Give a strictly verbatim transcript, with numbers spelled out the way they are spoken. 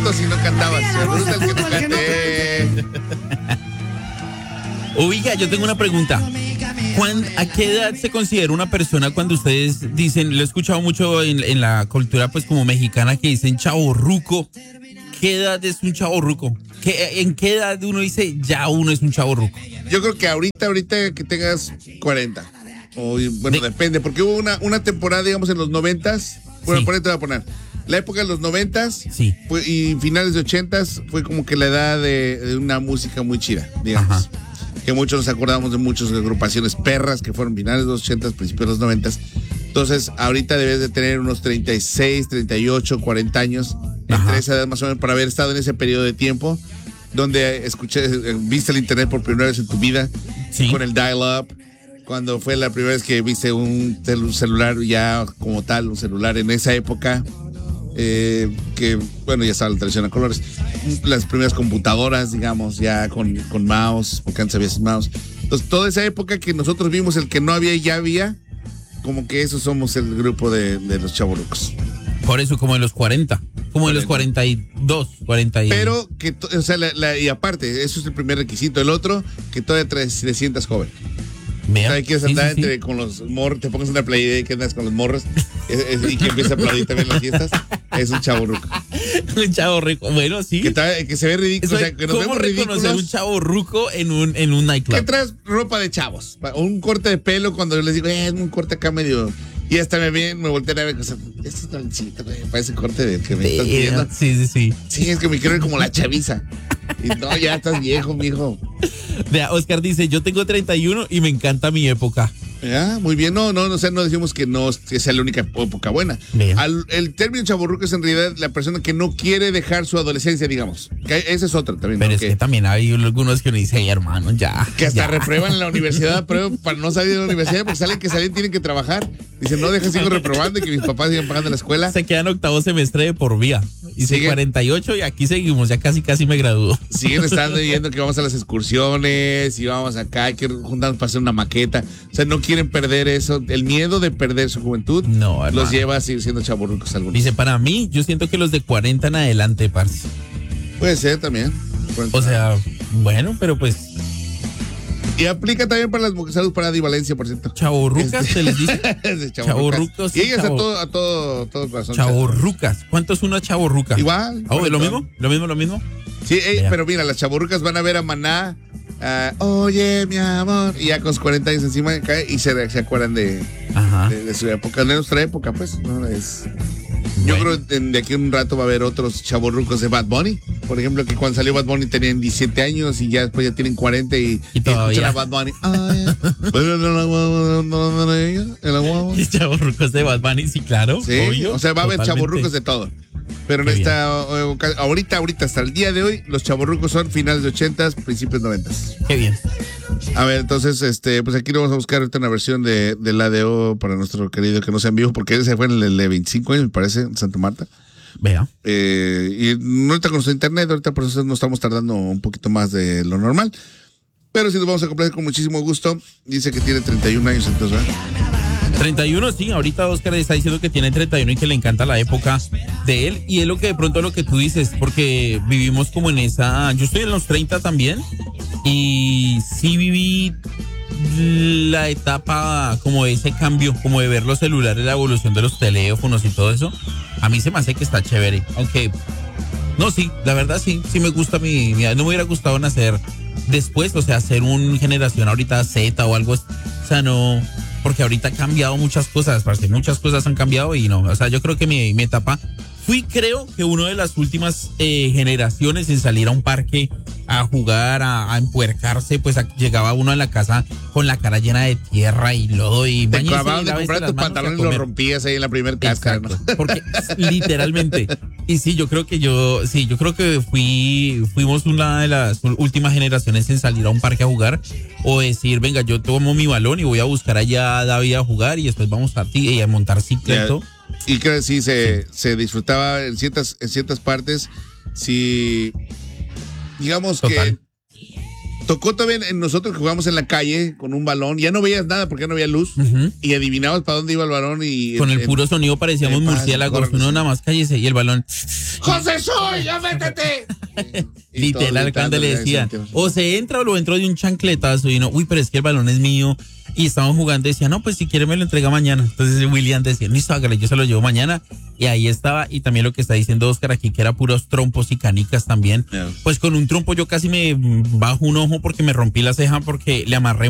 bruto si no cantabas. El bruto el que no cante. Oiga, yo tengo una pregunta. ¿Cuándo, ¿A qué edad se considera una persona cuando ustedes dicen, lo he escuchado mucho en, en la cultura pues como mexicana que dicen chavorruco? ¿Qué edad es un chavorruco? ¿Qué, ¿En qué edad uno dice ya uno es un chavorruco? Yo creo que ahorita, ahorita que tengas cuarenta. O, bueno, de, depende, porque hubo una, una temporada, digamos, en los noventas. Bueno, sí. por ahí te voy a poner. La época de los noventas sí. fue, y finales de ochentas fue como que la edad de, de una música muy chida, digamos. Ajá. Que muchos nos acordamos de muchas agrupaciones perras que fueron finales de los ochentas, principios de los noventas. Entonces, ahorita debes de tener unos treinta y seis, treinta y ocho, cuarenta años, Ajá. entre esa edad más o menos, para haber estado en ese periodo de tiempo donde escuché, viste el internet por primera vez en tu vida, sí. con el dial-up, cuando fue la primera vez que viste un celular ya como tal, un celular en esa época, eh, que, bueno, ya estaba la televisión a colores, las primeras computadoras, digamos, ya con, con mouse, porque antes había sin mouse. Entonces, toda esa época que nosotros vimos, el que no había y ya había, como que esos somos el grupo de, de los chavorrucos. Por eso, como en los cuarenta, como en los cuarenta y dos, cuarenta y... Pero, que, o sea, la, la, y aparte, eso es el primer requisito. El otro, que todavía te, te sientas joven. Mira, o sea, quieres andar sí, sí, entre sí. con los morros, te pongas una playera y que andas con los morros es, es, y que empieza a aplaudir también en las fiestas, es un chavorruco. Un chavorruco, bueno, sí. Que, ta, que se ve ridículo, o sea, que nos ¿cómo vemos ridículos? reconocer un chavorruco en un, en un nightclub? Que traes ropa de chavos, un corte de pelo cuando yo les digo, eh, es un corte acá medio... Y hasta me ven, me voltean a ver, o sea, este es troncito, güey, parece corte del que me sí, estás pidiendo. Sí, sí, sí. Sí, es que me quiero ver como la chaviza. Y no, ya estás viejo, mijo. Vea, Oscar dice, yo tengo treinta y uno y me encanta mi época. Ya, muy bien, no, no, no, o sea, no decimos que no que sea la única época buena. Al, el término chavorruco es en realidad la persona que no quiere dejar su adolescencia, digamos. Que ese es otro también. Pero ¿no? es que, que también hay algunos que uno dice, hey, hermano, ya. Que hasta ya. reprueban en la universidad, prueban para no salir de la universidad, porque salen que salen tienen que trabajar. Dicen, no, deja sigo reprobando y que mis papás sigan pagando la escuela. Se quedan octavo semestre de por vía. Hice cuarenta y ocho y aquí seguimos, ya casi casi me gradúo. Siguen estando yendo que vamos a las excursiones y vamos acá, que juntamos para hacer una maqueta. O sea, no quieren perder eso. El miedo de perder su juventud no, los lleva a seguir siendo chavorrucos algunos. Dice, para mí, yo siento que los de cuarenta en adelante, parce. Puede ser también. O sea, bueno, pero pues... Y aplica también para las mujeres. Salud para Adi Valencia, por cierto. ¿Chavorrucas este, se les dice? Chavorrucos. Y ellas chavo... a todo, a todo, todo corazón. Chavorrucas. ¿Cuánto es una chavorruca? Igual. Oh, ¿lo mismo? ¿Lo mismo, lo mismo? Sí, ey, pero mira, las chavorrucas van a ver a Maná. Uh, Oye, mi amor. Y ya con sus cuarenta años encima cae y se, se acuerdan de, de, de su época, de nuestra época, pues. ¿no? Es... Yo bueno. creo que de aquí a un rato va a haber otros chavorrucos de Bad Bunny. Por ejemplo, que cuando salió Bad Bunny tenían diecisiete años y ya después ya tienen cuarenta y, y, y escuchan a Bad Bunny. Y chavorrucos de Bad Bunny, sí, claro. Sí, obvio, o sea, va a haber chavorrucos de todo. Pero en esta, ahorita, ahorita, hasta el día de hoy, los chavorrucos son finales de ochentas, principios noventas. Qué bien. A ver, entonces, este, pues aquí lo vamos a buscar ahorita una versión de, de la de O para nuestro querido que no sea en vivo, porque ese fue en el de veinticinco años, me parece, en Santa Marta. Vea. Eh, y ahorita con nuestro internet, ahorita por eso nos estamos tardando un poquito más de lo normal. Pero sí nos vamos a complacer con muchísimo gusto. Dice que tiene treinta y un años, entonces, ¿verdad? treinta y uno, sí, ahorita Oscar está diciendo que tiene treinta y uno y que le encanta la época de él, y es lo que de pronto lo que tú dices, porque vivimos como en esa, yo estoy en los treinta también, y sí viví la etapa como de ese cambio, como de ver los celulares, la evolución de los teléfonos y todo eso. A mí se me hace que está chévere, aunque, no, sí, la verdad sí, sí me gusta mi, mi no me hubiera gustado nacer después, o sea, hacer una generación ahorita Z o algo, o sea, no... Porque ahorita han cambiado muchas cosas, parce, muchas cosas han cambiado y no, o sea, yo creo que mi, mi etapa, fui creo que una de las últimas eh, generaciones en salir a un parque a jugar, a, a empuercarse, pues a, llegaba uno a la casa con la cara llena de tierra y lodo y te acababan de comprar tus pantalones y los rompías ahí en la primera cáscara, ¿no? Porque literalmente, y sí, yo creo que yo, sí, yo creo que fui, fuimos una de las últimas generaciones en salir a un parque a jugar o decir, venga, yo tomo mi balón y voy a buscar allá a David a jugar y después vamos a, a montar cicleto. Y creo que sí se, sí se disfrutaba en ciertas, en ciertas partes, sí, digamos Total. que tocó también en nosotros que jugamos en la calle con un balón, ya no veías nada porque ya no había luz, uh-huh. y adivinabas para dónde iba el balón y... Con el, el puro sonido parecíamos murciélagos, uno nada más cállese y el balón... ¡José Soy, ya métete! Literal, cuando le decían, o se entra o lo entró de un chancletazo y no, uy, pero es que el balón es mío. Y estábamos jugando y decía, no, pues si quiere me lo entrega mañana. Entonces William decía, listo, hágale, yo se lo llevo mañana. Y ahí estaba, y también lo que está diciendo Oscar aquí, que era puros trompos y canicas también. Yeah. Pues con un trompo yo casi me bajo un ojo porque me rompí la ceja porque le amarré